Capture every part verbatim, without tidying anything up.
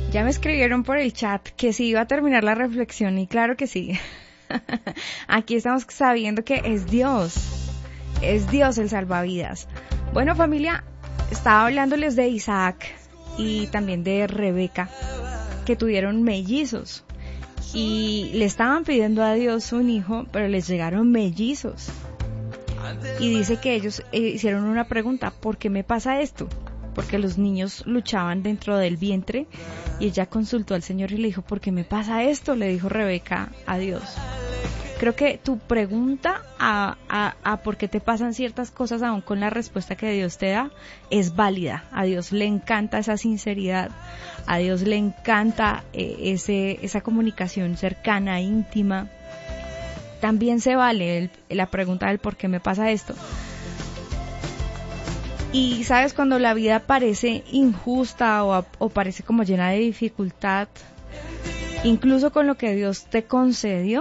Ya me escribieron por el chat que sí iba a terminar la reflexión y claro que sí. Aquí estamos sabiendo que es Dios, es Dios el salvavidas. Bueno, familia, estaba hablándoles de Isaac y también de Rebeca, que tuvieron mellizos y le estaban pidiendo a Dios un hijo, pero les llegaron mellizos. Y dice que ellos eh, hicieron una pregunta: ¿por qué me pasa esto? Porque los niños luchaban dentro del vientre y ella consultó al Señor y le dijo: ¿por qué me pasa esto? Le dijo Rebeca a Dios. Creo que tu pregunta a, a, a por qué te pasan ciertas cosas, aún con la respuesta que Dios te da, es válida. A Dios le encanta esa sinceridad, a Dios le encanta eh, ese, esa comunicación cercana, íntima. También se vale el, la pregunta del por qué me pasa esto. Y sabes, cuando la vida parece injusta o, o parece como llena de dificultad, incluso con lo que Dios te concedió,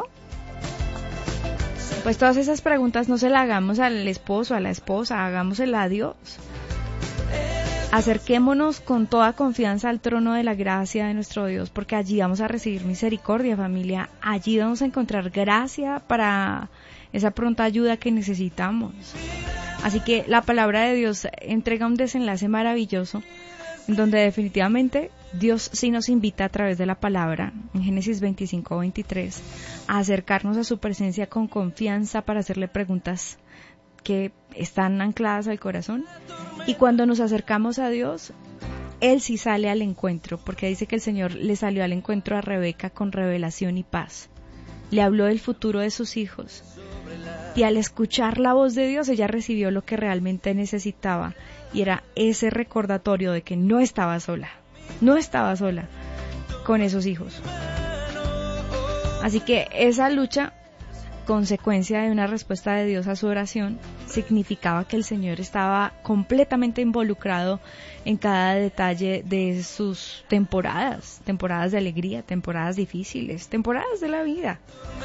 pues todas esas preguntas no se las hagamos al esposo, a la esposa, hagámosela a Dios. Acerquémonos con toda confianza al trono de la gracia de nuestro Dios, porque allí vamos a recibir misericordia, familia. Allí vamos a encontrar gracia para esa pronta ayuda que necesitamos. Así que la palabra de Dios entrega un desenlace maravilloso, en donde definitivamente Dios sí nos invita a través de la palabra, en Génesis veinticinco veintitrés, a acercarnos a su presencia con confianza para hacerle preguntas que están ancladas al corazón. Y cuando nos acercamos a Dios, Él sí sale al encuentro, porque dice que el Señor le salió al encuentro a Rebeca con revelación y paz. Le habló del futuro de sus hijos. Y al escuchar la voz de Dios, ella recibió lo que realmente necesitaba, y era ese recordatorio de que no estaba sola, no estaba sola con esos hijos. Así que esa lucha, consecuencia de una respuesta de Dios a su oración, significaba que el Señor estaba completamente involucrado en cada detalle de sus temporadas, temporadas de alegría, temporadas difíciles, temporadas de la vida.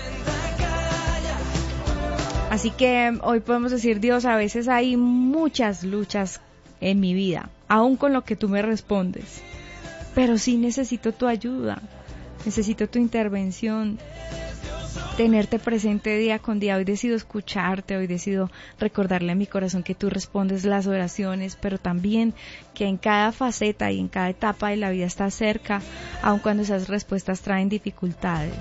Así que hoy podemos decir: Dios, a veces hay muchas luchas en mi vida, aún con lo que tú me respondes, pero sí necesito tu ayuda, necesito tu intervención, tenerte presente día con día. Hoy decido escucharte, hoy decido recordarle a mi corazón que tú respondes las oraciones, pero también que en cada faceta y en cada etapa de la vida estás cerca, aun cuando esas respuestas traen dificultades.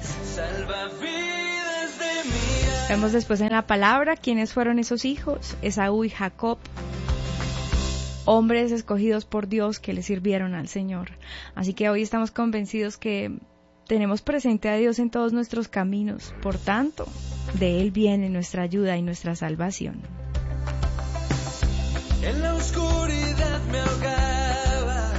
Vemos después en la palabra quiénes fueron esos hijos: Esaú y Jacob, hombres escogidos por Dios que le sirvieron al Señor. Así que hoy estamos convencidos que tenemos presente a Dios en todos nuestros caminos, por tanto, de Él viene nuestra ayuda y nuestra salvación. En la oscuridad me ahogaba,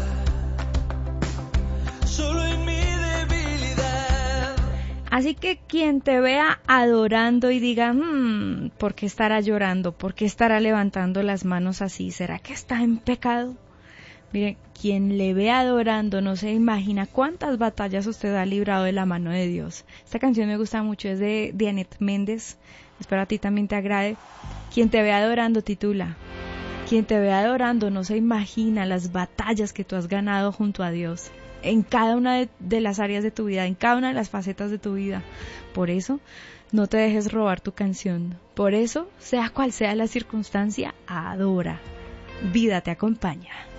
solo en mi debilidad. Así que quien te vea adorando y diga: hmm, ¿por qué estará llorando? ¿Por qué estará levantando las manos así? ¿Será que está en pecado? Mire, quien le ve adorando no se imagina cuántas batallas usted ha librado de la mano de Dios. Esta canción me gusta mucho, es de Dianet Méndez, espero a ti también te agrade. Quien te ve adorando titula: quien te ve adorando no se imagina las batallas que tú has ganado junto a Dios, en cada una de, de las áreas de tu vida, en cada una de las facetas de tu vida. Por eso, no te dejes robar tu canción. Por eso, sea cual sea la circunstancia, adora. Vida te acompaña.